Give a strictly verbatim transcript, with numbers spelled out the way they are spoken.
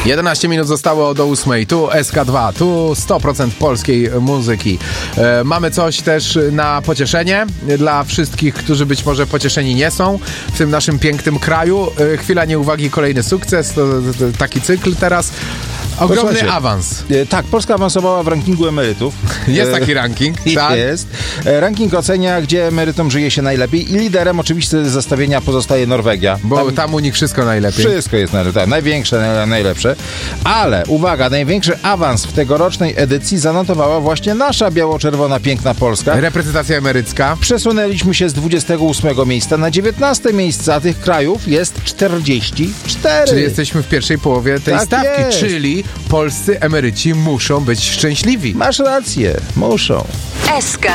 jedenaście minut zostało do ósmej. Tu S K dwa, tu sto procent polskiej muzyki. E, mamy coś też na pocieszenie dla wszystkich, którzy być może pocieszeni nie są w tym naszym pięknym kraju. E, chwila nieuwagi, kolejny sukces. To, to, to taki cykl teraz. Ogromny Posłuchajcie, awans. e, Tak, Polska awansowała w rankingu emerytów. Jest E, taki ranking. Tak? Jest. E, Ranking ocenia, gdzie emerytom żyje się najlepiej i liderem oczywiście zestawienia pozostaje Norwegia. Bo tam, Tam tam u nich wszystko najlepiej. wszystko jest najlepsze, tak, największe, naj- najlepsze. Ale uwaga, największy awans w tegorocznej edycji zanotowała właśnie nasza biało-czerwona piękna Polska. Reprezentacja emerycka. Przesunęliśmy się z dwudziestego ósmego miejsca na dziewiętnaste miejsce, a tych krajów jest czterdzieści cztery. Czyli jesteśmy w pierwszej połowie tej Tak stawki. jest. Czyli polscy emeryci muszą być szczęśliwi. Masz rację, muszą. S K